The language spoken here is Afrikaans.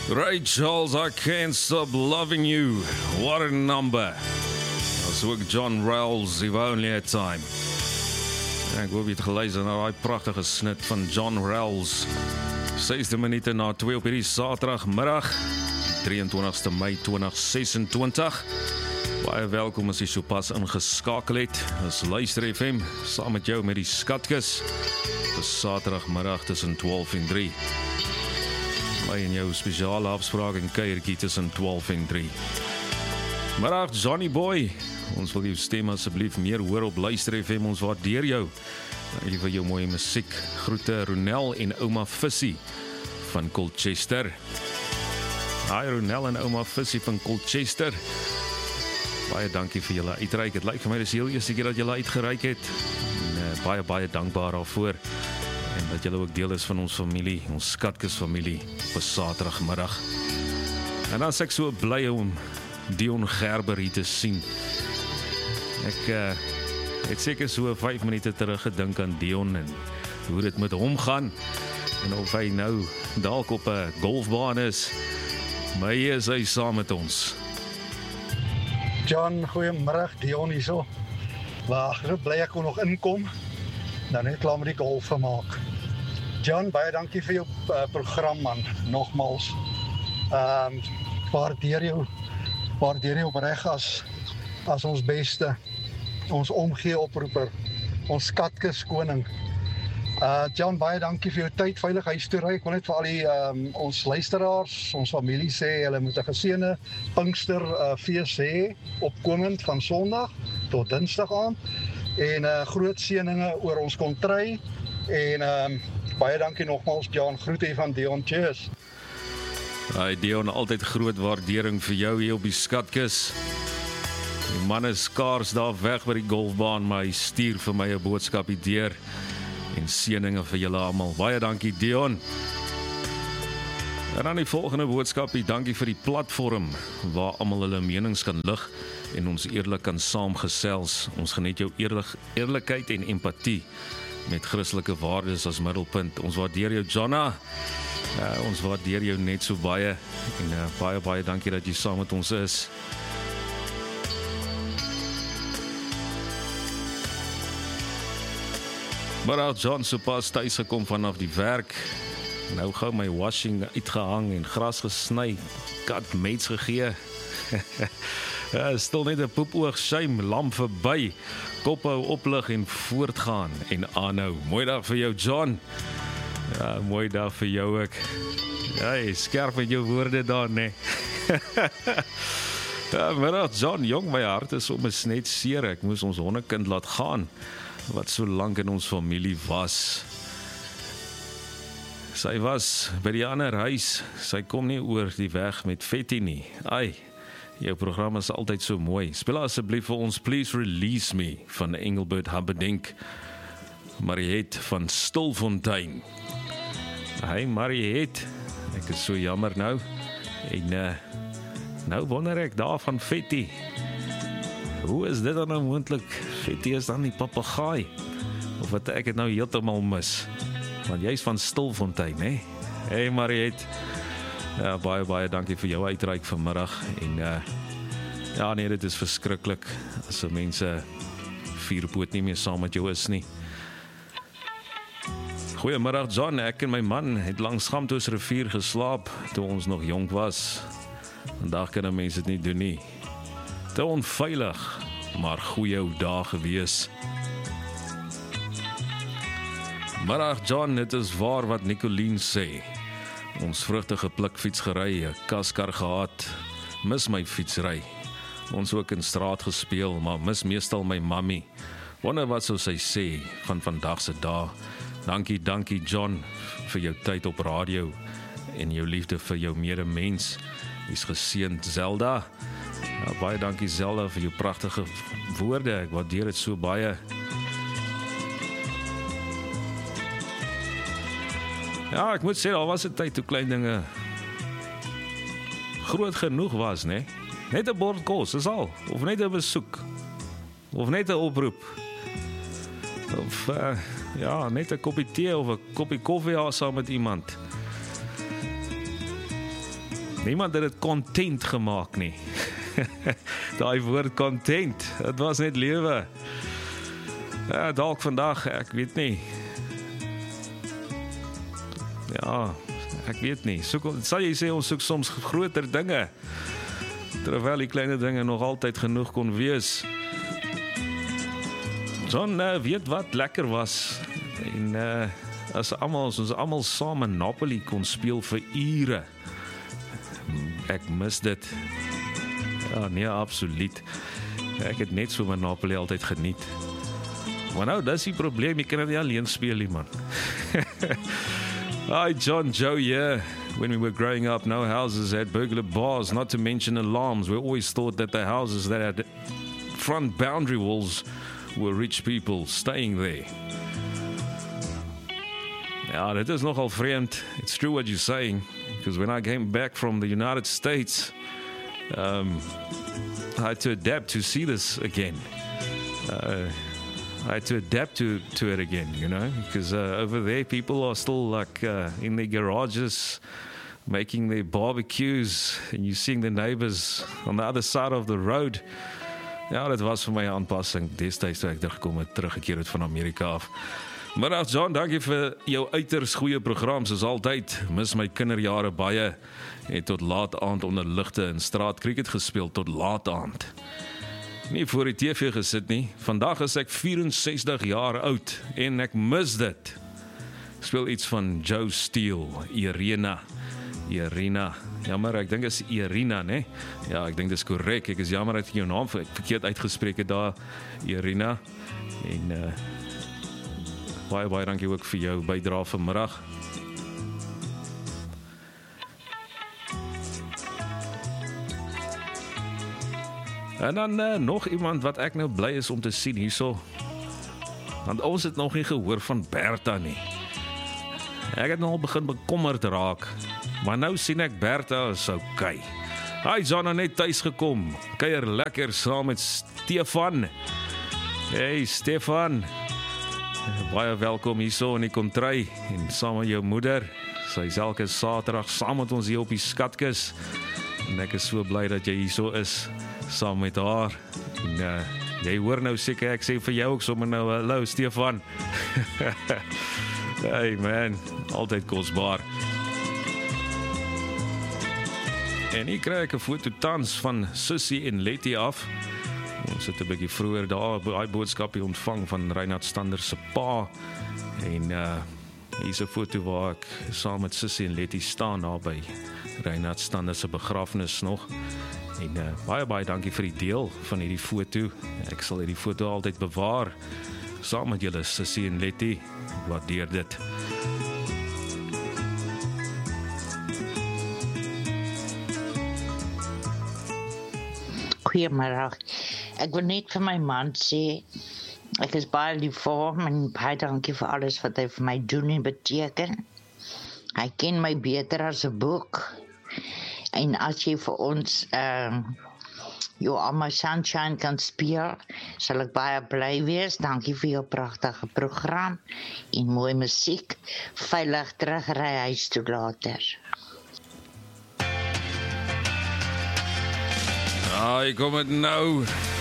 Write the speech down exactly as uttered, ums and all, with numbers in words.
Ray Charles, I Can't Stop Loving You. What a number. As ook John Rowles, If Only Had Time. Ek hoop jy het geluister na die prachtige snit van John Rowles. Sesde minute na twee op hierdie Saterdagmiddag, drieëntwintigste Mei twintig sesentwintig. Baie welkom as jy sopas ingeskakel het. As Luister F M, saam met jou met die Skatkis. Dis Saterdagmiddag tussen twaalf en drie. My en jou spesiale afspraak en kuiertjie tussen twaalf en drie. Middag Johnny Boy, ons wil jou stem asseblief meer hoor op Luister F M, ons waardeer jou. Jy vir jou mooie musiek. Groete Ronel en ouma Fissie van Colchester. Hi Ronel en ouma Fissie van Colchester. Baie dankie vir julle uitreik. Het lyk vir my dis heel eerste keer dat julle uitgereik het. En, uh, baie baie dankbaar daarvoor. En dat julle ook deel is van ons familie, ons Skatkis familie op 'n Saterdagmiddag. En dan is ek so bly om Dion Gerber hier te sien. Ek uh, het seker so vyf minute terug gedink aan Dion en hoe dit met hom gaan. En of hy nou dalk op 'n golfbaan is. Maar hier is hy saam met ons. John, goeiemiddag, Dion hier so. Wag, so bly ek kon nog inkom. Nou net klaar met die golf gemaak. John, baie dankie vir jou uh, program man, nogmals. Ehm um, waardeer jou, waardeer jou opreg as as ons beste, ons omgee oproeper, ons Skatkis koning. Uh John, baie dankie vir jou tyd, veilig huis toe ry. Ek wil net vir al die um, ons luisteraars, ons familie sê hulle moet 'n geseënde Pinkster uh, fees hê, opkomend van Sondag tot Dinsdag aan. En uh, groot seëninge oor ons kontry. En um, baie dankie nogmaals, John. Groete van Dion. Cheers. Hi Dion, altyd groot waardering vir jou hier op die Skatkis. Die man is skaars daar weg by die golfbaan, maar hy stuur vir my 'n boodskap hier deur. En seëninge vir julle almal. Baie dankie Dion. En dan die volgende boodskapie, dankie vir die platform waar almal hulle menings kan lig en ons eerlik kan saamgesels. Ons geniet jou eerlik, eerlikheid en empatie met Christelike waardes as middelpunt. Ons waardeer jou Jonna. Uh, ons waardeer jou net so baie en uh, baie baie dankie dat jy saam met ons is. Maar John sopas thuis gekom vanaf die werk. Nou gou my washing uitgehang en gras gesny. Kat mates gegee. Ja, stil net 'n poepoog shame lam verby. Kop hou oplig en voortgaan en aanhou. Mooi dag vir jou John. Ja, mooi dag vir jou ook. Ja, jy skerp met jou woorde daar, nee. Ja, middag John, jong, my hart is soms net seer. Ek moes ons hondekind laat gaan wat so lank in ons familie was. Sy was by die ander huis. Sy kom nie oor die weg met Fetty nie. Ai. Jou program is altyd so mooi. Speel asseblief vir ons Please Release Me van Engelbert Humperdinck. Mariette van Stilfontein. Hey Mariette, ek is so jammer nou. En uh, nou wonder ek daar van Fetty. Hoe is dit dan nou moontlik? Fetty is dan die papegaai. Of wat ek het nou heeltemal mis. Want jy is van Stilfontein, hè? Hey Mariette. Ja, baie, baie dankie vir jou uitreik vanmiddag. En uh, ja, nee, dit is verskriklik as die mense vierpoot nie meer saam met jou is nie. Goeiemiddag John, ek en my man het langs Gamtoos rivier geslaap toe ons nog jonk was. Vandag kan 'n mens dit nie doen nie. Te onveilig, maar goeie ou dae gewees. Middag John, dit is waar wat Nicoline sê. Ons vrugtige plikfiets gery, 'n kaskar gehad, mis my fietsry. Ons ook in straat gespeel, maar mis meestal my mammy. Wonder wat sou sy sê van vandag se dae. Dankie, dankie John vir jou tyd op radio en jou liefde vir jou medemens. Jy's geseënd Zelda. Ja, baie dankie Zelda vir jou pragtige woorde. Ek waardeer dit so baie. Ja, ek moet sê, al was 'n tyd toe klein dinge groot genoeg was, né? Net 'n bord kos, is al. Of net 'n besoek. Of net 'n oproep. Of uh, ja, net 'n koppie tee of 'n koppie koffie saam met iemand. Niemand het dit content gemaak nie. Daai woord content, dit was net lewe. Ja, dalk vandag, ek weet nie. Ja, ek weet nie. Soek, sal jy sê ons soek soms groter dinge, terwyl die kleine dinge nog altyd genoeg kon wees. John uh, weet wat lekker was. En uh, as almal, as ons almal saam Monopoly kon speel vir ure. Ek mis dit. Ja, nee, absoluut. Ek het net so Monopoly altyd geniet. Maar nou, dis die probleem, jy kan dit nie alleen speel nie, man. Hi, John, Joe, yeah. When we were growing up, no houses had burglar bars, not to mention alarms. We always thought that the houses that had front boundary walls were rich people staying there. Ja, dit is nogal vreemd. It's true what you're saying. Because when I came back from the United States, um, I had to adapt to see this again. Uh, I had to adapt to, to it again, you know, because uh, over there people are still like uh, in their garages making their barbecues, and you're seeing the neighbors on the other side of the road. Ja, dit was vir my 'n aanpassing destyds toe ek teruggekom het, teruggekeer het van Amerika af. Middag John, dankie vir jou uiters goeie program, soos altyd. Mis my kinderjare baie. En tot laat aand onder ligte in straat cricket gespeel tot laat aand. Nie voor die T V gesit nie. Vandag is ek vierensestig jaar oud en ek mis dit. Ek speel iets van Joe Steele, Irina. Irina. Jammer, ek dink is Irina, né? Ja, ek dink dis korrek. Ek is jammer dat ek jou naam verkeerd uitgespreek het daar, Irina. En uh, baie baie dankie ook vir jou bydrae vanmiddag. En dan uh, nog iemand wat ek nou bly is om te sien hierso. Want ons het nog nie gehoor van Bertha nie. Ek het nou al begin bekommerd raak. Maar nou sien ek Bertha is okay. Hy is nou net thuis gekom. Kuier lekker saam met Stefan. Hey Stefan. Baie welkom hierso in die kontry en saam met jou moeder. Sy is elke Saterdag saam met ons hier op die skatkis. En ek is so bly dat jy hierso is saam met haar. En uh, jy hoor nou seker ek sê vir jou ook sommer nou hallo Stefan. Hey man, altyd kosbaar. En hier kry ek 'n foto tans van Sissie en Letty af. Ons het 'n bietjie vroeër daar daai boodskapie ontvang van Reinhard Stander se pa. En uh hier is 'n foto waar ek saam met Sissie en Letty staan daar by Reinhard Stander se begrafnis nog. En uh, baie baie dankie vir die deel van hierdie foto. Ek sal hierdie foto altyd bewaar saam met julle Sissie en Letty. Ek waardeer dit. Goeiemiddag. Ek wil net vir my man sê, ek is baie lief vir hom en baie dankie vir alles wat hy vir my doen en beteken. Hy ken my beter as 'n boek. En as jy vir ons um, You Are My Sunshine kan speel, sal ek baie bly wees. Dankie vir jou pragtige program en mooi musiek. Veilig terugry huis toe later. Ja, ek kom het nou.